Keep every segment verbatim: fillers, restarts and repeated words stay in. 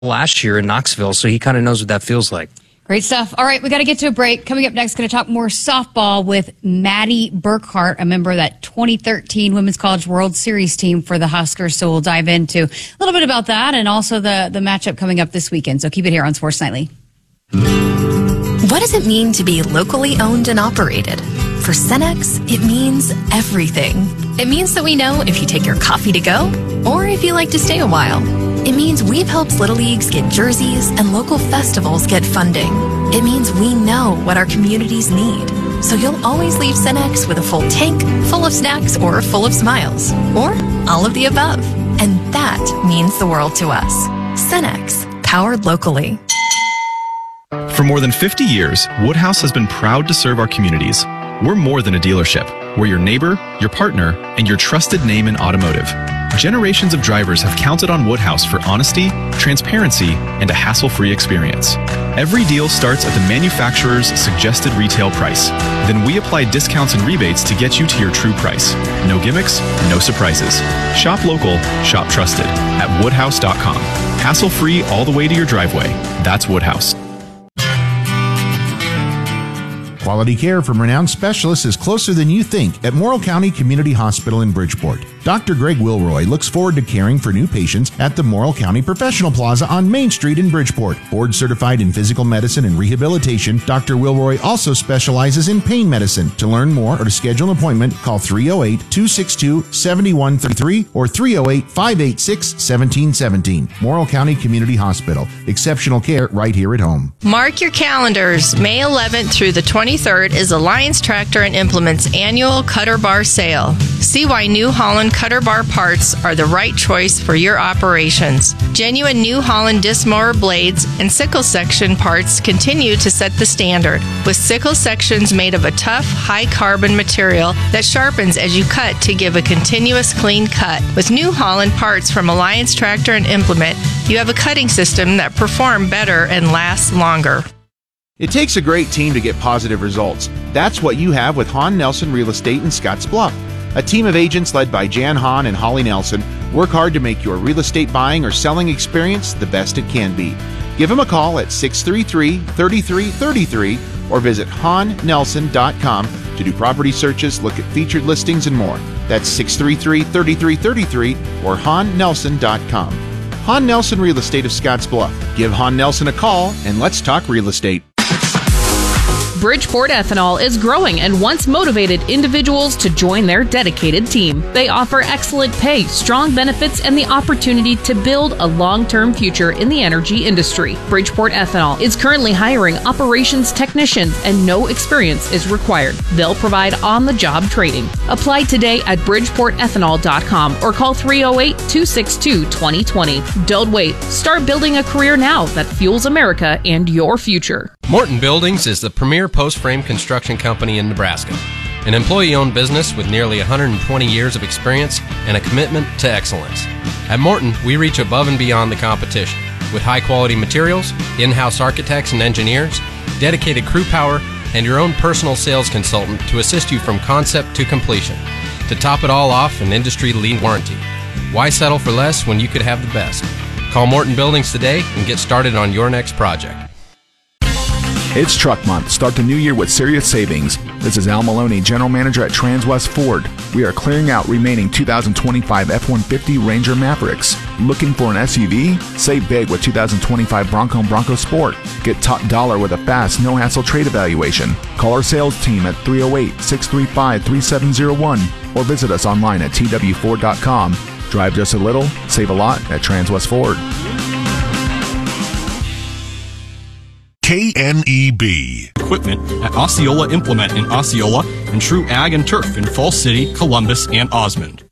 last year in Knoxville, so he kind of knows what that feels like. Great stuff. All right, we got to get to a break. Coming up next, going to talk more softball with Maddie Burkhart, a member of that twenty thirteen Women's College World Series team for the Huskers. So we'll dive into a little bit about that and also the, the matchup coming up this weekend. So keep it here on Sports Nightly. What does it mean to be locally owned and operated? For Cenex, it means everything. It means that we know if you take your coffee to go or if you like to stay a while. It means we've helped Little Leagues get jerseys and local festivals get funding. It means we know what our communities need. So you'll always leave Cenex with a full tank, full of snacks, or full of smiles. Or all of the above. And that means the world to us. Cenex, powered locally. For more than fifty years, Woodhouse has been proud to serve our communities. We're more than a dealership. We're your neighbor, your partner, and your trusted name in automotive. Generations of drivers have counted on Woodhouse for honesty, transparency, and a hassle-free experience. Every deal starts at the manufacturer's suggested retail price. Then we apply discounts and rebates to get you to your true price. No gimmicks, no surprises. Shop local, shop trusted at woodhouse dot com. Hassle-free all the way to your driveway. That's Woodhouse. Quality care from renowned specialists is closer than you think at Morrill County Community Hospital in Bridgeport. Doctor Greg Wilroy looks forward to caring for new patients at the Morrill County Professional Plaza on Main Street in Bridgeport. Board certified in physical medicine and rehabilitation, Doctor Wilroy also specializes in pain medicine. To learn more or to schedule an appointment, call three oh eight, two six two, seven one three three or three oh eight, five eight six, one seven one seven. Morrill County Community Hospital. Exceptional care right here at home. Mark your calendars. May eleventh through the twenty-third is Alliance Tractor and Implements annual Cutter Bar sale. See why New Holland Cutter Bar parts are the right choice for your operations. Genuine New Holland disc mower blades and sickle section parts continue to set the standard, with sickle sections made of a tough, high-carbon material that sharpens as you cut to give a continuous clean cut. With New Holland parts from Alliance Tractor and Implement, you have a cutting system that performs better and lasts longer. It takes a great team to get positive results. That's what you have with Hahn Nelson Real Estate in Scotts Bluff. A team of agents led by Jan Hahn and Holly Nelson work hard to make your real estate buying or selling experience the best it can be. Give them a call at six three three, three three three three or visit hahn nelson dot com to do property searches, look at featured listings, and more. That's six three three, three three three three or hahn nelson dot com. Hahn Nelson Real Estate of Scotts Bluff. Give Hahn Nelson a call and let's talk real estate. Bridgeport Ethanol is growing and wants motivated individuals to join their dedicated team. They offer excellent pay, strong benefits, and the opportunity to build a long-term future in the energy industry. Bridgeport Ethanol is currently hiring operations technicians, and no experience is required. They'll provide on-the-job training. Apply today at bridgeport ethanol dot com or call three oh eight, two six two, two oh two oh. Don't wait. Start building a career now that fuels America and your future. Morton Buildings is the premier post-frame construction company in Nebraska, an employee-owned business with nearly one hundred twenty years of experience and a commitment to excellence. At Morton, we reach above and beyond the competition with high-quality materials, in-house architects and engineers, dedicated crew power, and your own personal sales consultant to assist you from concept to completion. To top it all off, an industry-leading warranty. Why settle for less when you could have the best? Call Morton Buildings today and get started on your next project. It's Truck Month. Start the new year with serious savings. This is Al Maloney, General Manager at Transwest Ford. We are clearing out remaining two thousand twenty-five F one fifty Ranger Mavericks. Looking for an S U V? Save big with two thousand twenty-five Bronco and Bronco Sport. Get top dollar with a fast, no-hassle trade evaluation. Call our sales team at three oh eight, six three five, three seven oh one or visit us online at t w ford dot com. Drive just a little, save a lot at Transwest Ford. K N E B. Equipment at Osceola Implement in Osceola and True Ag and Turf in Falls City, Columbus, and Osmond.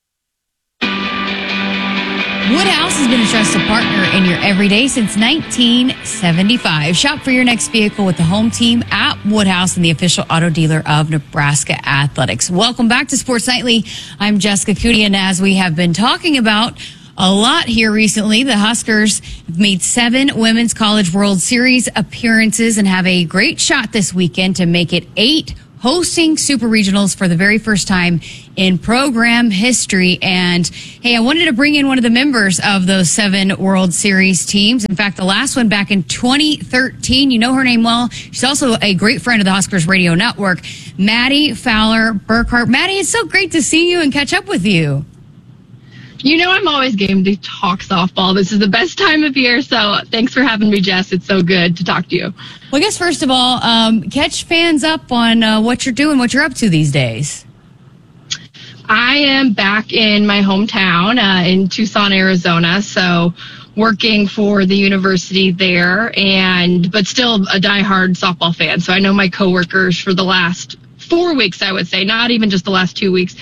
Woodhouse has been a trusted partner in your everyday since nineteen seventy-five. Shop for your next vehicle with the home team at Woodhouse and the official auto dealer of Nebraska Athletics. Welcome back to Sports Nightly. I'm Jessica Cootie, and as we have been talking about a lot here recently, the Huskers have made seven Women's College World Series appearances and have a great shot this weekend to make it eight hosting Super Regionals for the very first time in program history. And hey, I wanted to bring in one of the members of those seven World Series teams. In fact, the last one back in twenty thirteen. You know her name well. She's also a great friend of the Huskers Radio Network, Maddie Fowler Burkhart. Maddie, it's so great to see you and catch up with you. You know, I'm always game to talk softball. This is the best time of year, so thanks for having me, Jess. It's so good to talk to you. Well, I guess first of all, um, catch fans up on uh, what you're doing, what you're up to these days. I am back in my hometown uh, in Tucson, Arizona, so working for the university there, and but still a diehard softball fan. So I know my coworkers for the last four weeks, I would say, not even just the last two weeks.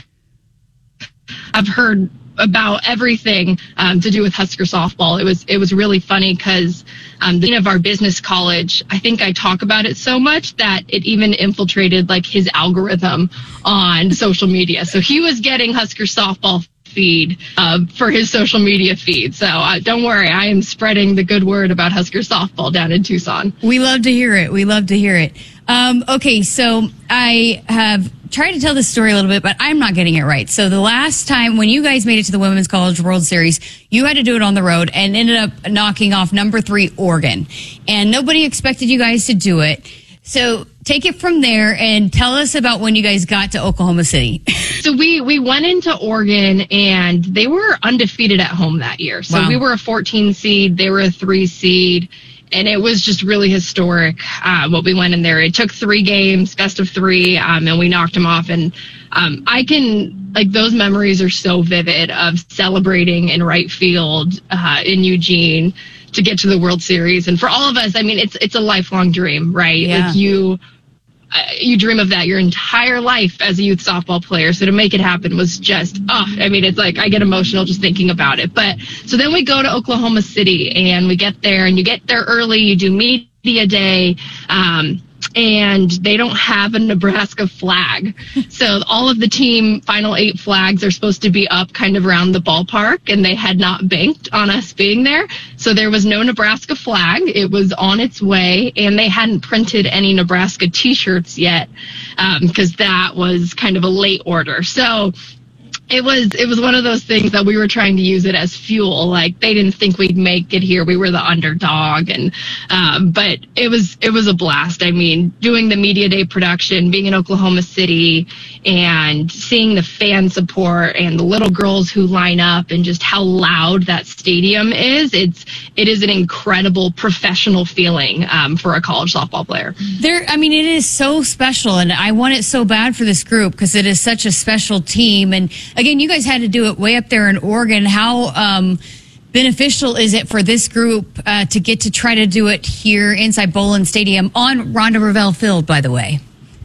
I've heard about everything um, to do with Husker softball. It was it was really funny because um, the dean of our business college, I think I talk about it so much that it even infiltrated like his algorithm on social media. So he was getting Husker softball feed uh, for his social media feed. So uh, don't worry, I am spreading the good word about Husker softball down in Tucson. We love to hear it. We love to hear it. Um, okay, so I have tried to tell this story a little bit, but I'm not getting it right. So the last time when you guys made it to the Women's College World Series, you had to do it on the road and ended up knocking off number three Oregon. And nobody expected you guys to do it. So take it from there and tell us about when you guys got to Oklahoma City. So we, we went into Oregon and they were undefeated at home that year. So Wow. we were a fourteen seed, they were a three seed. And it was just really historic uh, what we went in there. It took three games, best of three, um, and we knocked them off. And um, I can, like, those memories are so vivid of celebrating in right field uh, in Eugene to get to the World Series. And for all of us, I mean, it's it's a lifelong dream, right? Yeah. Like you, uh, you dream of that your entire life as a youth softball player. So to make it happen was just, oh, I mean, it's like I get emotional just thinking about it. But so then we go to Oklahoma City and we get there, and you get there early. You do media day. Um, and they don't have a Nebraska flag. So all of the team final eight flags are supposed to be up kind of around the ballpark, and they had not banked on us being there. So there was no Nebraska flag. It was on its way, and they hadn't printed any Nebraska t-shirts yet because um, that was kind of a late order. So It was it was one of those things that we were trying to use it as fuel. Like, they didn't think we'd make it here. We were the underdog, and um, but it was it was a blast. I mean, doing the media day production, being in Oklahoma City, and seeing the fan support and the little girls who line up, and just how loud that stadium is. It's it is an incredible professional feeling um, for a college softball player. There, I mean, it is so special, and I want it so bad for this group because it is such a special team. And again, you guys had to do it way up there in Oregon. How um, beneficial is it for this group uh, to get to try to do it here inside Bowlin Stadium on Ronda Revelle Field, by the way?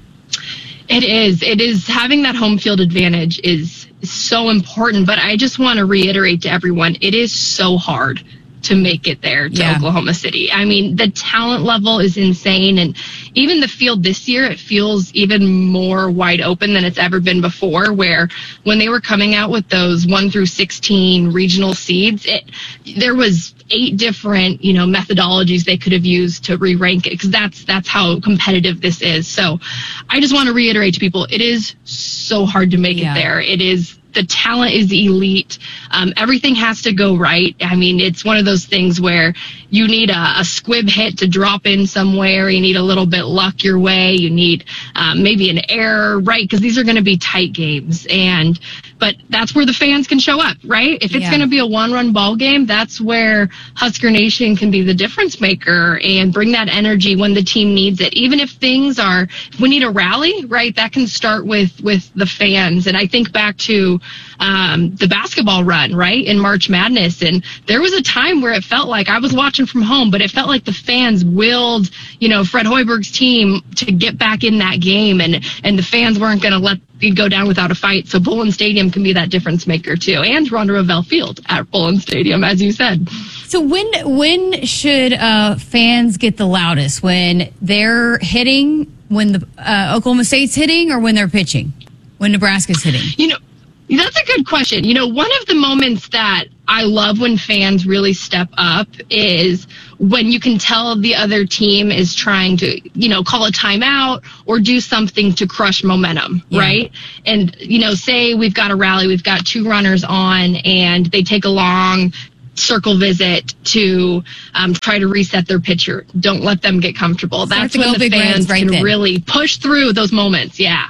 It is. It is. Having that home field advantage is so important. But I just want to reiterate to everyone, it is so hard to make it there to Yeah. Oklahoma City. I mean, the talent level is insane. And even the field this year, it feels even more wide open than it's ever been before, where when they were coming out with those one through sixteen regional seeds, it, there was eight different, you know, methodologies they could have used to re-rank it, because that's, that's how competitive this is. So I just want to reiterate to people, it is so hard to make Yeah. it there. It is, the talent is elite. Um, everything has to go right. I mean, it's one of those things where you need a, a squib hit to drop in somewhere. You need a little bit luck your way. You need um, maybe an error, right? Because these are going to be tight games. And but that's where the fans can show up, right? If it's Yeah. going to be a one-run ball game, that's where Husker Nation can be the difference maker and bring that energy when the team needs it. Even if things are, if we need a rally, right? That can start with with the fans. And I think back to um, the basketball run, right, in March Madness, and there was a time where it felt like I was watching from home, but it felt like the fans willed, you know, Fred Hoiberg's team to get back in that game, and and the fans weren't going to let it go down without a fight. So Bowlin Stadium can be that difference maker too, and Ronda Revelle Field at Bowlin Stadium, as you said. So when when should uh, fans get the loudest? When they're hitting, when the uh, Oklahoma State's hitting, or when they're pitching? When Nebraska's hitting? You know, That's a good question. You know, one of the moments that I love when fans really step up is when you can tell the other team is trying to, you know, call a timeout or do something to crush momentum, yeah. right? And, you know, say we've got a rally, we've got two runners on, and they take a long circle visit to um, try to reset their pitcher. Don't let them get comfortable. That's when the fans right can then. really push through those moments. Yeah.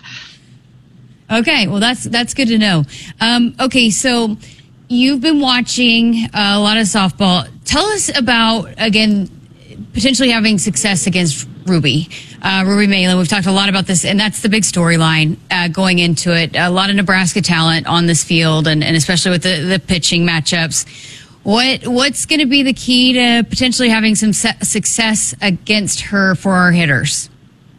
Okay, well, that's that's good to know. Um, okay, so you've been watching uh, a lot of softball. Tell us about, again, potentially having success against Ruby, uh, Ruby Malin. We've talked a lot about this, and that's the big storyline uh, going into it. A lot of Nebraska talent on this field, and, and especially with the, the pitching matchups. What What's going to be the key to potentially having some success against her for our hitters?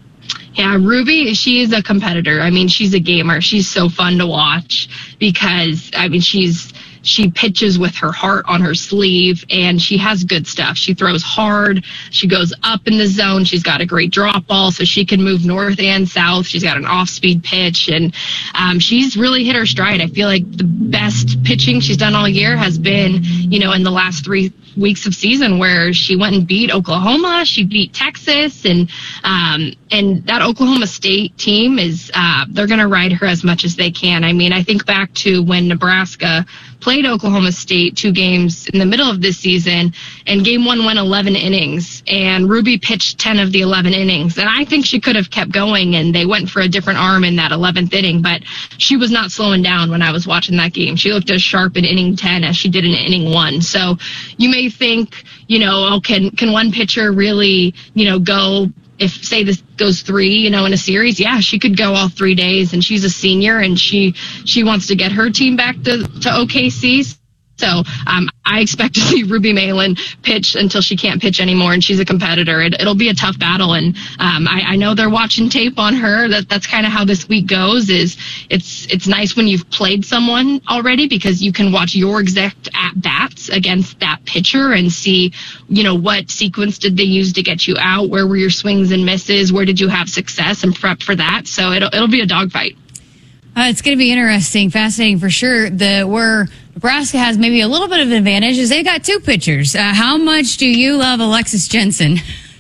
Yeah, Ruby, she is a competitor. I mean, she's a gamer. She's so fun to watch because, I mean, she's she pitches with her heart on her sleeve, and she has good stuff. She throws hard. She goes up in the zone. She's got a great drop ball, so she can move north and south. She's got an off-speed pitch, and um, she's really hit her stride. I feel like the best pitching she's done all year has been, you know, in the last three weeks of season where she went and beat Oklahoma, she beat Texas, and um, and that Oklahoma State team is uh, they're going to ride her as much as they can. I mean, I think back to when Nebraska played Oklahoma State two games in the middle of this season, and game one went eleven innings, and Ruby pitched ten of the eleven innings, and I think she could have kept going, and they went for a different arm in that eleventh inning, but she was not slowing down when I was watching that game. She looked as sharp in inning ten as she did in inning one. So you may think, you know, oh, can can one pitcher really, you know, go, if say this goes three, you know, in a series, yeah, she could go all three days, and she's a senior, and she she wants to get her team back to, to O K C. So um, I expect to see Ruby Malin pitch until she can't pitch anymore, and she's a competitor. It, it'll be a tough battle, and um, I, I know they're watching tape on her. That that's kind of how this week goes. Is it's it's nice when you've played someone already because you can watch your exact at bats against that pitcher and see, you know, what sequence did they use to get you out, where were your swings and misses, where did you have success, and prep for that. So it'll it'll be a dogfight. Uh, it's going to be interesting, fascinating for sure. The where Nebraska has maybe a little bit of an advantage is they got two pitchers. Uh, how much do you love Alexis Jensen?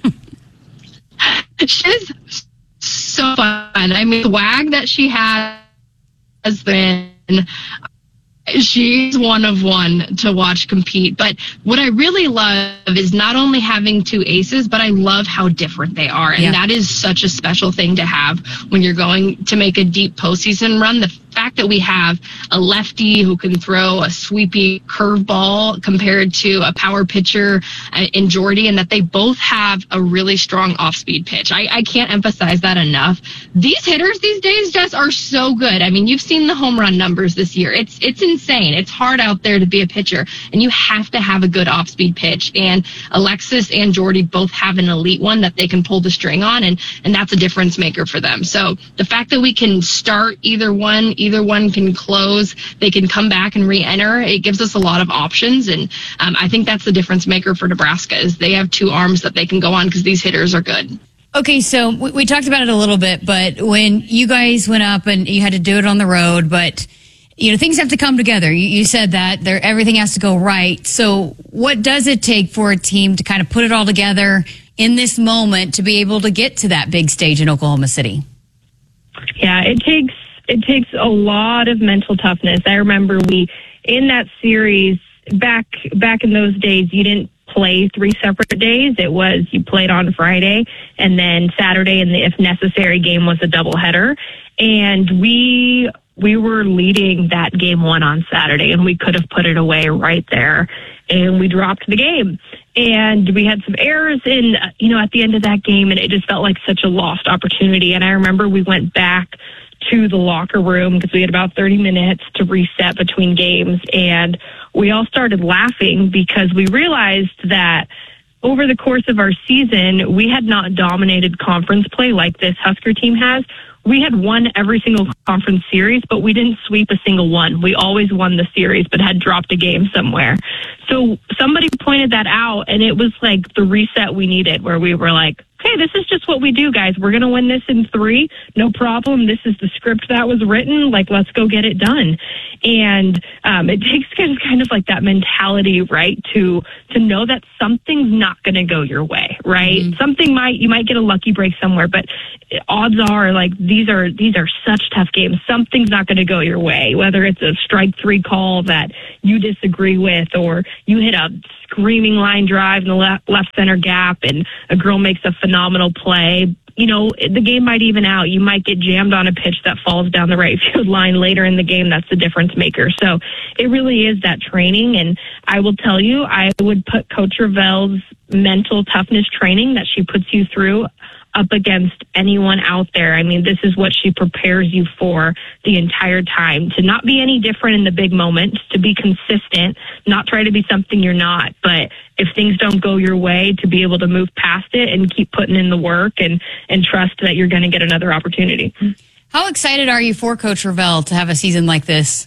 She's so fun. I mean, the wag that she has been, she's one of one to watch compete. But what I really love is not only having two aces, but I love how different they are. And yeah. that is such a special thing to have when you're going to make a deep postseason run. The fact that we have a lefty who can throw a sweepy curveball compared to a power pitcher in Jordy, and that they both have a really strong off-speed pitch. I, I can't emphasize that enough. These hitters these days just are so good. I mean, you've seen the home run numbers this year. It's it's insane. It's hard out there to be a pitcher, and you have to have a good off-speed pitch. And Alexis and Jordy both have an elite one that they can pull the string on, and, and that's a difference maker for them. So the fact that we can start either one, either one can close, they can come back and re-enter, it gives us a lot of options. And um, I think that's the difference maker for Nebraska is they have two arms that they can go on because these hitters are good. Okay, so we, we talked about it a little bit, but when you guys went up and you had to do it on the road, but you know, things have to come together. You, you said that there, everything has to go right. So what does it take for a team to kind of put it all together in this moment to be able to get to that big stage in Oklahoma City? Yeah, it takes It takes a lot of mental toughness. I remember we, in that series, back back in those days, you didn't play three separate days. It was you played on Friday, and then Saturday, and the, if necessary, game was a doubleheader. And we we were leading that game one on Saturday, and we could have put it away right there, and we dropped the game. And we had some errors in, you know, at the end of that game, and it just felt like such a lost opportunity. And I remember we went back to the locker room because we had about thirty minutes to reset between games, and we all started laughing because we realized that over the course of our season, we had not dominated conference play like this Husker team has. We had won every single conference series, but we didn't sweep a single one. We always won the series, but had dropped a game somewhere. So somebody pointed that out, and it was like the reset we needed, where we were like, okay, this is just what we do, guys. We're going to win this in three. No problem. This is the script that was written. Like, let's go get it done. And um, it takes kind of, kind of like that mentality, right, to to know that something's not going to go your way, right? Mm-hmm. Something might, you might get a lucky break somewhere, but odds are, like, these are these are such tough games. Something's not going to go your way, whether it's a strike three call that you disagree with, or you hit a screaming line drive in the left, left center gap and a girl makes a phenomenal play. You know, the game might even out. You might get jammed on a pitch that falls down the right field line later in the game. That's the difference maker. So it really is that training. And I will tell you, I would put Coach Ravel's mental toughness training that she puts you through up against anyone out there. I mean, this is what she prepares you for the entire time, to not be any different in the big moments, to be consistent, not try to be something you're not. But if things don't go your way, to be able to move past it and keep putting in the work and, and trust that you're going to get another opportunity. How excited are you for Coach Ravel to have a season like this?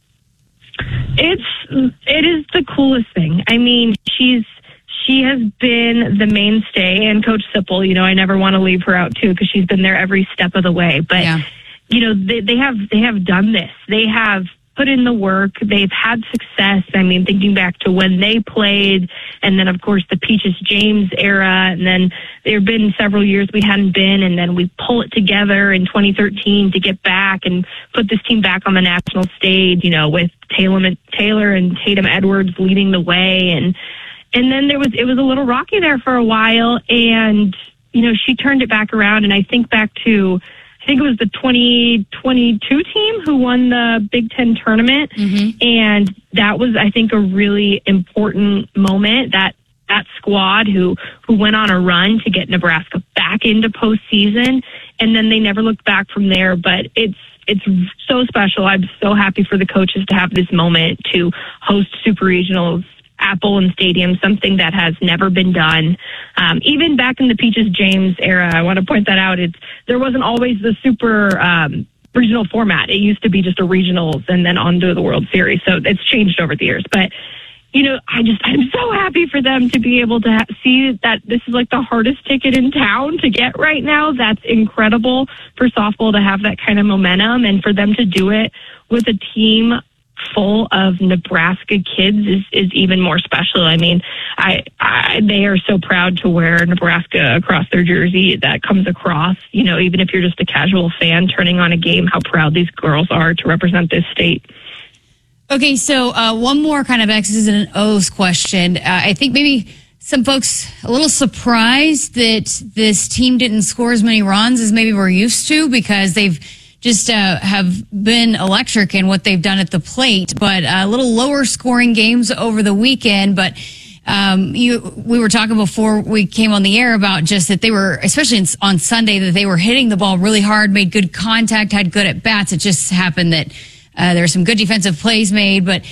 It's, it is the coolest thing. I mean, she's, She has been the mainstay, and Coach Sipple, you know, I never want to leave her out too, because she's been there every step of the way. But, yeah. you know, they, they have they have done this. They have put in the work. They've had success. I mean, thinking back to when they played, and then, of course, the Peaches James era, and then there have been several years we hadn't been, and then we pull it together in twenty thirteen to get back and put this team back on the national stage, you know, with Taylor, Taylor and Tatum Edwards leading the way. And And then there was, it was a little rocky there for a while, and, you know, she turned it back around. And I think back to, I think it was the twenty twenty-two team who won the Big Ten tournament. Mm-hmm. And that was, I think, a really important moment, that that squad who, who went on a run to get Nebraska back into postseason. And then they never looked back from there. But it's, it's so special. I'm so happy for the coaches to have this moment to host Super Regionals at Bowlin Stadium, something that has never been done. Um, even back in the Peaches James era, I want to point that out. It's, there wasn't always the super um, regional format. It used to be just a regionals and then on to the World Series. So it's changed over the years. But, you know, I just, I'm so happy for them to be able to ha- see that this is like the hardest ticket in town to get right now. That's incredible for softball to have that kind of momentum, and for them to do it with a team full of Nebraska kids is, is even more special. I mean, I, I they are so proud to wear Nebraska across their jersey. That comes across, you know, even if you're just a casual fan turning on a game, how proud these girls are to represent this state. Okay, so uh, one more kind of X's and O's question. Uh, I think maybe some folks a little surprised that this team didn't score as many runs as maybe we're used to, because they've just uh, have been electric in what they've done at the plate, but a little lower scoring games over the weekend. But um, you, we were talking before we came on the air about just that they were, especially in, on Sunday, that they were hitting the ball really hard, made good contact, had good at bats. It just happened that uh, there were some good defensive plays made. But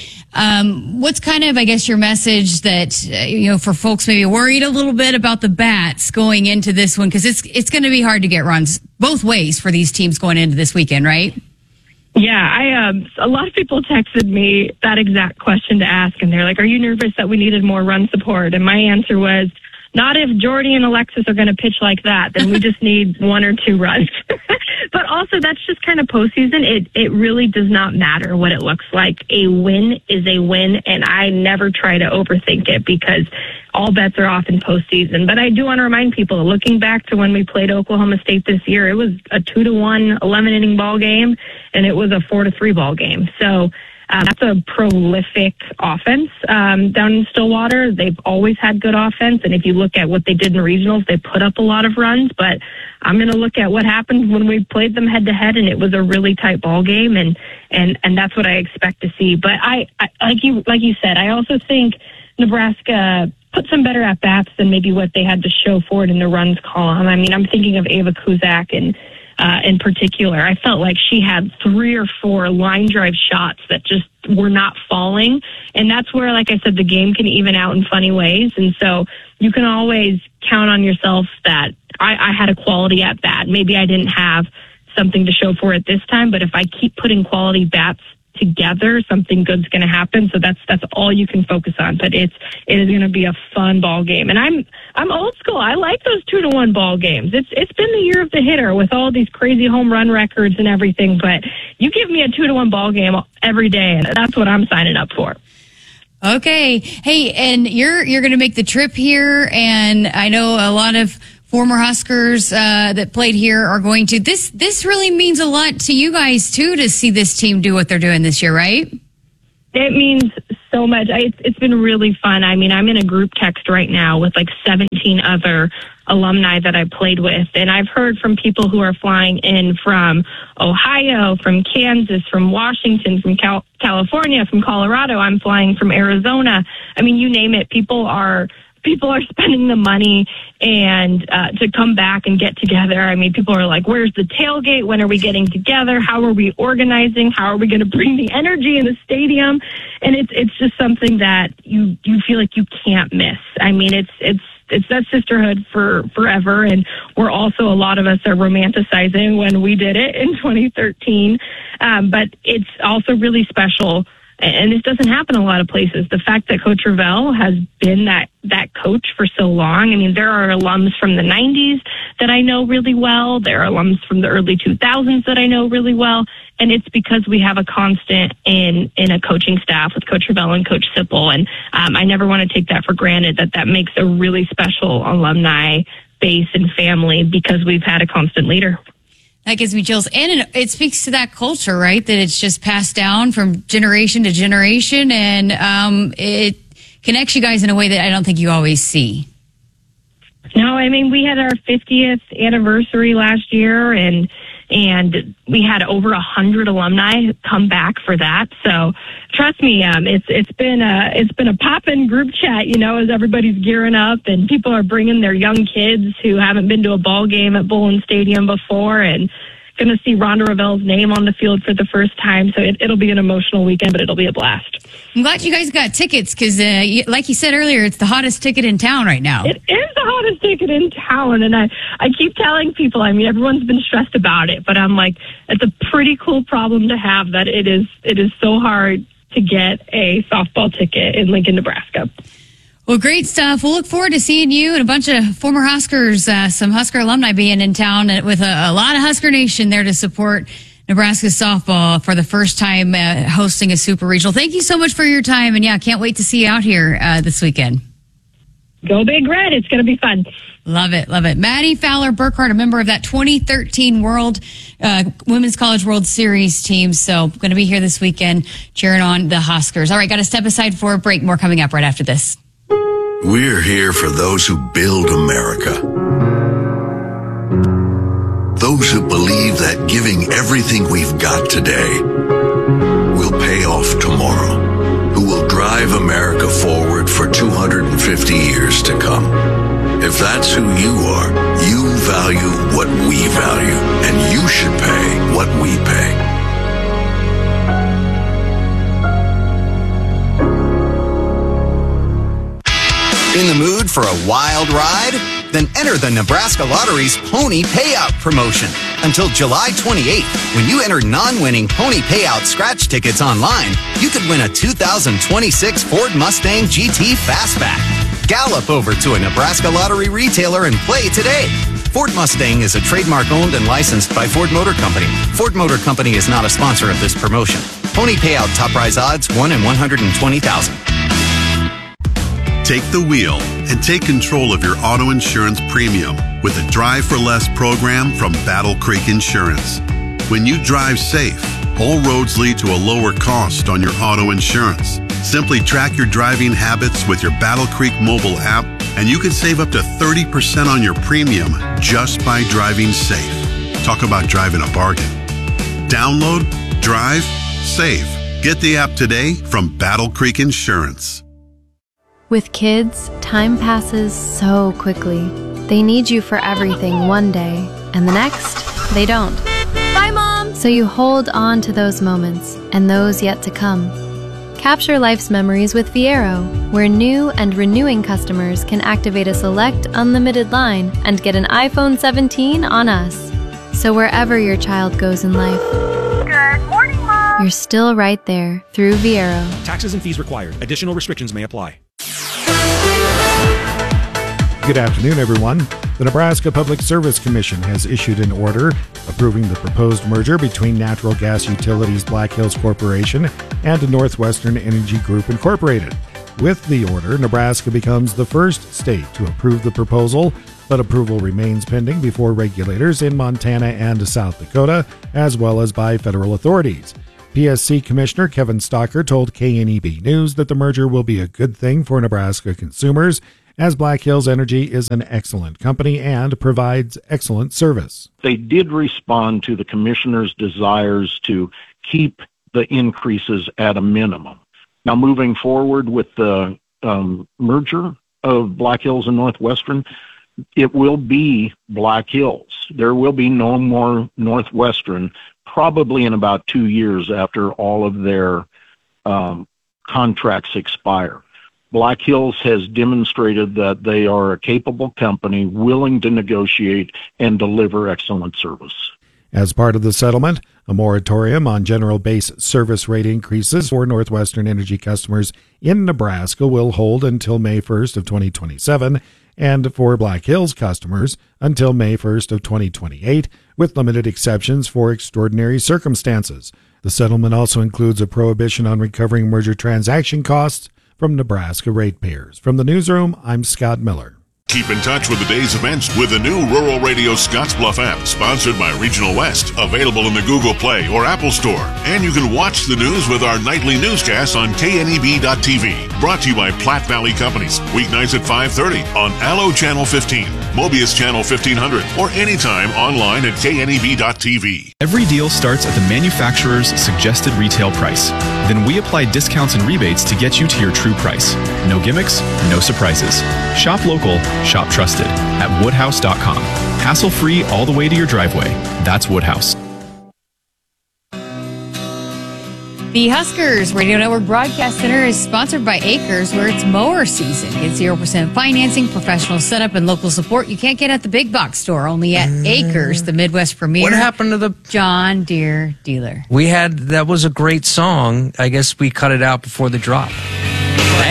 um, what's kind of, I guess, your message that, uh, you know, for folks maybe worried a little bit about the bats going into this one? Because it's, it's going to be hard to get runs both ways for these teams going into this weekend, right? Yeah, I um, a lot of people texted me that exact question to ask, and they're like, are you nervous that we needed more run support? And my answer was, not if Jordy and Alexis are going to pitch like that, then we just need one or two runs. But also, that's just kind of postseason. It it really does not matter what it looks like. A win is a win, and I never try to overthink it, because all bets are off in postseason. But I do want to remind people, looking back to when we played Oklahoma State this year, it was a two to one eleven inning ball game, and it was a four to three ball game. So Um, that's a prolific offense um, down in Stillwater. They've always had good offense, and if you look at what they did in regionals, they put up a lot of runs. But I'm going to look at what happened when we played them head to head, and it was a really tight ball game, and and and that's what I expect to see. But I, I like you like you said, I also think Nebraska put some better at bats than maybe what they had to show for it in the runs column. I mean, I'm thinking of Ava Kuzak and. Uh, in particular, I felt like she had three or four line drive shots that just were not falling. And that's where, like I said, the game can even out in funny ways. And so you can always count on yourself that I, I had a quality at bat. Maybe I didn't have something to show for it this time, but if I keep putting quality bats together, something good's going to happen. So that's that's all you can focus on. But it's it is going to be a fun ball game. And I'm I'm old school. I like those two to one ball games. It's it's been the year of the hitter with all these crazy home run records and everything. But you give me a two to one ball game every day, and that's what I'm signing up for. Okay. Hey, and you're you're going to make the trip here, and I know a lot of former Huskers uh, that played here are going to. This this really means a lot to you guys too, to see this team do what they're doing this year, right? It means so much. I, it's, it's been really fun. I mean, I'm in a group text right now with like seventeen other alumni that I played with. And I've heard from people who are flying in from Ohio, from Kansas, from Washington, from Cal- California, from Colorado. I'm flying from Arizona. I mean, you name it. People are people are spending the money and uh, to come back and get together. I mean, people are like, where's the tailgate? When are we getting together? How are we organizing? How are we going to bring the energy in the stadium? And it's it's just something that you you feel like you can't miss. I mean, it's it's it's that sisterhood for forever. And we're also, a lot of us are romanticizing when we did it in twenty thirteen. Um, but it's also really special. And this doesn't happen in a lot of places. The fact that Coach Ravel has been that, that coach for so long. I mean, there are alums from the nineties that I know really well. There are alums from the early two thousands that I know really well. And it's because we have a constant in, in a coaching staff with Coach Ravel and Coach Sipple. And um, I never want to take that for granted, that that makes a really special alumni base and family, because we've had a constant leader. That gives me chills. And it, it speaks to that culture, right? That it's just passed down from generation to generation. And um, it connects you guys in a way that I don't think you always see. No, I mean, we had our fiftieth anniversary last year, and and we had over a hundred alumni come back for that. So trust me, um, it's it's been a it's been a poppin' group chat, you know, as everybody's gearing up and people are bringing their young kids who haven't been to a ball game at Bullen Stadium before, and going to see Rhonda Ravel's name on the field for the first time. So it, it'll be an emotional weekend, but it'll be a blast. I'm glad you guys got tickets because, uh, like you said earlier, it's the hottest ticket in town right now. It is the hottest ticket in town. And I, I keep telling people, I mean, everyone's been stressed about it, but I'm like, it's a pretty cool problem to have, that it is, it is so hard to get a softball ticket in Lincoln, Nebraska. Well, great stuff. We'll look forward to seeing you and a bunch of former Huskers, uh, some Husker alumni being in town with a, a lot of Husker Nation there to support Nebraska softball for the first time uh, hosting a super regional. Thank you so much for your time. And yeah, can't wait to see you out here uh, this weekend. Go Big Red. It's going to be fun. Love it. Love it. Maddie Fowler Burkhart, a member of that twenty thirteen World uh, Women's College World Series team. So going to be here this weekend cheering on the Huskers. All right, got to step aside for a break. More coming up right after this. We're here for those who build America. Those who believe that giving everything we've got today will pay off tomorrow. Who will drive America forward for two hundred fifty years to come. If that's who you are, you value what we value, and you should pay what we pay. In the mood for a wild ride? Then enter the Nebraska Lottery's Pony Payout promotion. Until July twenty-eighth, when you enter non-winning Pony Payout scratch tickets online, you could win a two thousand twenty-six Ford Mustang G T Fastback. Gallop over to a Nebraska Lottery retailer and play today. Ford Mustang is a trademark owned and licensed by Ford Motor Company. Ford Motor Company is not a sponsor of this promotion. Pony Payout top prize odds one in one hundred twenty thousand. Take the wheel and take control of your auto insurance premium with a Drive for Less program from Battle Creek Insurance. When you drive safe, all roads lead to a lower cost on your auto insurance. Simply track your driving habits with your Battle Creek mobile app, and you can save up to thirty percent on your premium just by driving safe. Talk about driving a bargain. Download, drive, save. Get the app today from Battle Creek Insurance. With kids, time passes so quickly. They need you for everything one day, and the next, they don't. Bye, Mom! So you hold on to those moments, and those yet to come. Capture life's memories with Viero, where new and renewing customers can activate a select unlimited line and get an iPhone seventeen on us. So wherever your child goes in life. Good morning, Mom! you're still right there through Viero. Taxes and fees required. Additional restrictions may apply. Good afternoon, everyone. The Nebraska Public Service Commission has issued an order approving the proposed merger between Natural Gas Utilities Black Hills Corporation and Northwestern Energy Group Incorporated. With the order, Nebraska becomes the first state to approve the proposal, but approval remains pending before regulators in Montana and South Dakota, as well as by federal authorities. P S C Commissioner Kevin Stocker told K N E B News that the merger will be a good thing for Nebraska consumers, as Black Hills Energy is an excellent company and provides excellent service. They did respond to the commissioner's desires to keep the increases at a minimum. Now, moving forward with the um, merger of Black Hills and Northwestern, it will be Black Hills. There will be no more Northwestern, probably in about two years after all of their um, contracts expire. Black Hills has demonstrated that they are a capable company willing to negotiate and deliver excellent service. As part of the settlement, a moratorium on general base service rate increases for Northwestern Energy customers in Nebraska will hold until May first of twenty twenty-seven, and for Black Hills customers until May first of twenty twenty-eight, with limited exceptions for extraordinary circumstances. The settlement also includes a prohibition on recovering merger transaction costs from Nebraska ratepayers. From the newsroom, I'm Scott Miller. Keep in touch with the day's events with the new Rural Radio Scottsbluff app, sponsored by Regional West, available in the Google Play or Apple Store. And you can watch the news with our nightly newscasts on K N E B dot T V. Brought to you by Platte Valley Companies, weeknights at five thirty on Allo Channel fifteen, Mobius Channel fifteen hundred, or anytime online at K N E B dot T V. Every deal starts at the manufacturer's suggested retail price. Then we apply discounts and rebates to get you to your true price. No gimmicks, no surprises. Shop local, shop trusted at woodhouse dot com. Hassle-free all the way to your driveway. That's Woodhouse. The Huskers Radio Network Broadcast Center is sponsored by Acres, where it's mower season. Get zero percent financing, professional setup, and local support you can't get at the big box store, only at uh, Acres, the Midwest premier. What happened to the John Deere dealer? We had, that was a great song. I guess we cut it out before the drop.